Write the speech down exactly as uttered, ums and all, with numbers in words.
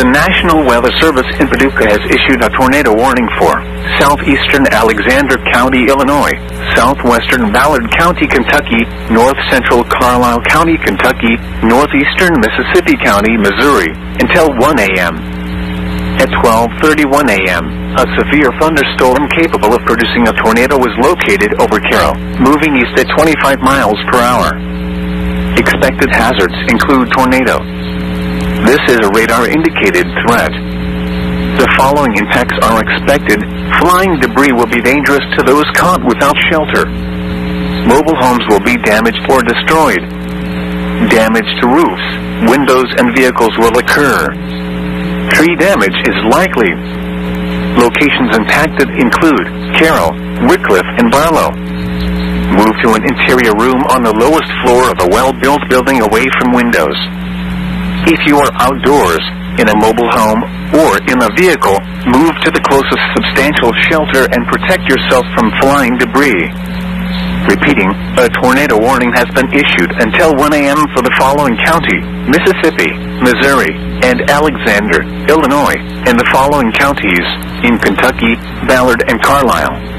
The National Weather Service in Paducah has issued a tornado warning for southeastern Alexander County, Illinois, southwestern Ballard County, Kentucky, north-central Carlisle County, Kentucky, northeastern Mississippi County, Missouri, until one A M At twelve thirty-one A M, a severe thunderstorm capable of producing a tornado was located over Carroll, moving east at twenty-five miles per hour. Expected hazards include tornado. This is a radar-indicated threat. The following impacts are expected. Flying debris will be dangerous to those caught without shelter. Mobile homes will be damaged or destroyed. Damage to roofs, windows, and vehicles will occur. Tree damage is likely. Locations impacted include Carroll, Wycliffe, and Barlow. Move to an interior room on the lowest floor of a well-built building away from windows. If you are outdoors, in a mobile home, or in a vehicle, move to the closest substantial shelter and protect yourself from flying debris. Repeating, a tornado warning has been issued until one A M for the following county: Mississippi, Missouri, and Alexander, Illinois, and the following counties in Kentucky, Ballard, and Carlisle.